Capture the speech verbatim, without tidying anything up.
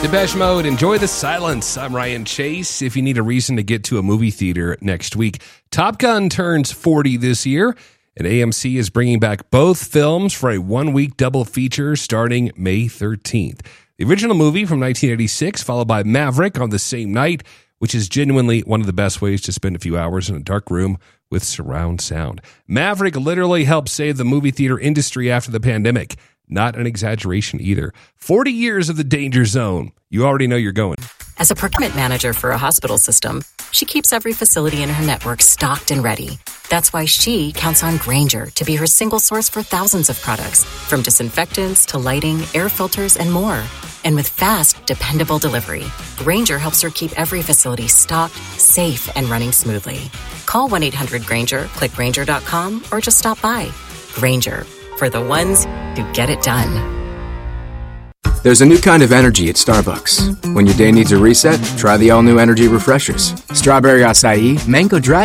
Depeche Mode, enjoy the silence. I'm Ryan Chase. If you need a reason to get to a movie theater next week, Top Gun turns forty this year, and A M C is bringing back both films for a one-week double feature starting May thirteenth. The original movie from nineteen eighty-six, followed by Maverick on the same night, which is genuinely one of the best ways to spend a few hours in a dark room with surround sound. Maverick literally helped save the movie theater industry after the pandemic. Not an exaggeration either. forty years of the danger zone. You already know you're going. As a procurement manager for a hospital system, she keeps every facility in her network stocked and ready. That's why she counts on Grainger to be her single source for thousands of products, from disinfectants to lighting, air filters, and more. And with fast, dependable delivery, Grainger helps her keep every facility stocked, safe, and running smoothly. Call one eight hundred Grainger, click Grainger dot com, or just stop by. Grainger, for the ones who get it done. There's a new kind of energy at Starbucks. When your day needs a reset, try the all-new energy refreshers. Strawberry acai, mango dragon.